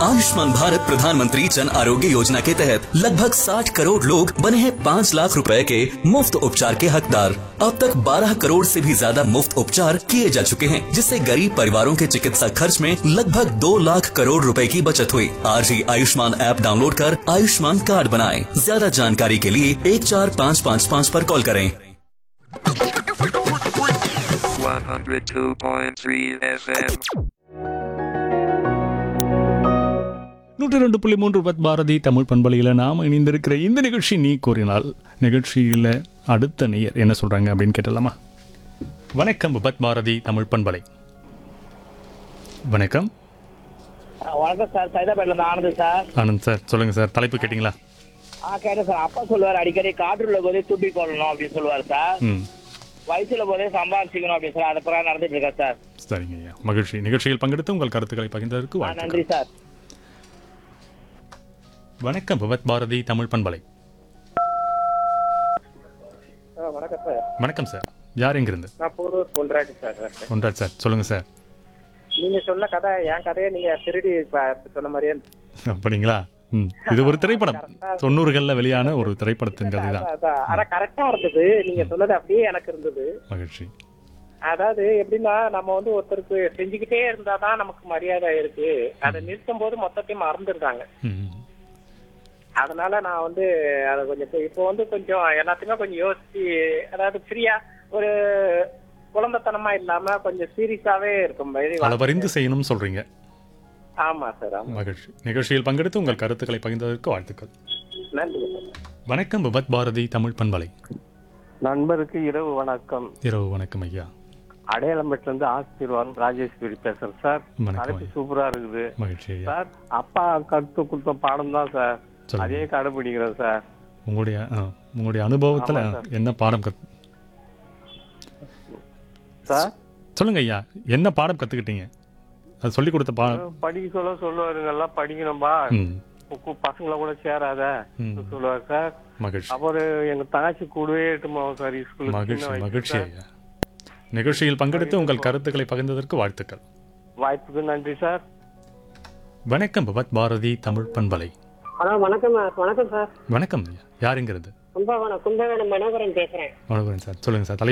आयुष्मान भारत प्रधानमंत्री जन आरोग्य योजना के तहत लगभग 60 करोड़ लोग बने हैं 5 लाख रुपए के मुफ्त उपचार के हकदार। अब तक 12 करोड़ से भी ज्यादा मुफ्त उपचार किए जा चुके हैं, जिससे गरीब परिवारों के चिकित्सा खर्च में लगभग 2 लाख करोड़ रुपए की बचत हुई। आज ही आयुष्मान ऐप डाउनलोड कर आयुष्मान कार्ड बनाएं। ज्यादा जानकारी के लिए 14555 पर कॉल करें। 102.3 FM. 102.3 பாரதி தமிழ் பண்பலையில் நாம் இணைந்திருக்கிற இந்த நிகழ்ச்சி நீ கூறினால் நிகழ்ச்சியில் அடுத்த நேயர் என்ன சொல்கிறாங்க அப்படின்னு கேட்டலாமா? வணக்கம் விபத் பாரதி தமிழ் பண்பலை. வணக்கம். வணக்கம் sir, சைதாபேட்ல Anand sir. Anand sir சொல்லுங்கள் சார், தலைப்பு கேட்டிங்களா? கேட்டேன் சார். அப்பா சொல்லுவார் அடிக்கடி காற்றுள்ள போதே துப்பி கொள்ளணும் அப்படின்னு சொல்லுவார் சார். வயசுல போதே சம்பாதிச்சிக்கணும் அப்படின்னு சார். அதை பிறகு நடந்துட்டு இருக்கா சார். சரிங்க ஐயா, மகிழ்ச்சி. நிகழ்ச்சியில் பங்கெடுத்து உங்கள் கருத்துக்களை பகிர்ந்ததற்கு நன்றி சார். வணக்கம் விபத் பாரதி தமிழ் பண்பலை. வணக்கம் சார். வணக்கம் சார், யார் எங்கிருந்து? நான் பூர்வூர் பொன்ராஜ் சார். ஒன்றாட் சார் சொல்லுங்கள் சார். நீங்க சொன்ன கதை என் கதையை நீங்க திருடி சொன்ன மாதிரியே. அப்படிங்களா? இது ஒரு திரைப்படம், 90களில் வெளியான ஒரு திரைப்படத்தின் கதை தான். ஆனா கரெக்டா இருந்தது, நீங்க சொன்னது அப்படியே எனக்கு இருந்தது. மகிழ்ச்சி. அதாவது எப்படின்னா, நம்ம வந்து ஒருத்தருக்கு செஞ்சுக்கிட்டே இருந்தாதான் நமக்கு மரியாதை இருக்கு. அதை நிறுத்தும் போது மொத்தத்தையும் மறந்துடுறாங்க. அதனால நான் வந்து அதை கொஞ்சம் இப்போ வந்து கொஞ்சம் எல்லாத்தையுமே கொஞ்சம் யோசிச்சு, அதாவது ஃப்ரீயா ஒரு குழந்தைத்தனமா இல்லாம கொஞ்சம் சீரியஸாவே இருக்கும். அளவறிந்து செய்யணும்னு சொல்றீங்க. ஆமா சார். மகிழ்ச்சி. நிகழ்ச்சியில் பங்கெடுத்து உங்கள் கருத்துக்களை பகிர்ந்ததற்கு வாழ்த்துக்கள். நன்றி. வணக்கம் விபத் பாரதி தமிழ் பண்பலை. நண்பருக்கு இரவு வணக்கம். இரவு வணக்கம் ஐயா. அடையாளம்பேட்டில இருந்து ஆசீர்வாதம் ராஜேஸ்வரி பேசுறேன் சார். தலைப்பு சூப்பரா இருக்குது. மகிழ்ச்சி ஐயா. சார், அப்பா கருத்து கொடுத்த பாடம் தான் சார், அதே கடைபிடிக்கிறேன் சார். உங்களுடைய அனுபவத்துல என்ன பாடம் சார் சொல்லுங்க ஐயா, என்ன பாடம் கத்துக்கிட்டீங்க? அது சொல்லி கொடுத்த பாடம். படிக்க சொல்லுவாரு, நல்லா படிக்கணும்பா, பசங்களை கூட சேராத சொல்லுவாரு சார். மகிழ்ச்சி. அப்புறம் எங்க தங்கச்சி கூடவே எட்டுமா சார் ஸ்கூல். மகிழ்ச்சி மகிழ்ச்சி ஐயா. நிகழ்ச்சியில் பங்கெடுத்து உங்கள் கருத்துக்களை பகிர்ந்ததற்கு வாழ்த்துக்கள். வாய்ப்புக்கு நன்றி சார். வணக்கம் விபத் பாரதி தமிழ் பண்பலை. வணக்கம். வணக்கம் சார். வணக்கம் ஐயா, யாருங்கிறது? கும்பகோணம் மனோகரன் பேசுறேன். மனோகரன் சார் சொல்லுங்க சார்.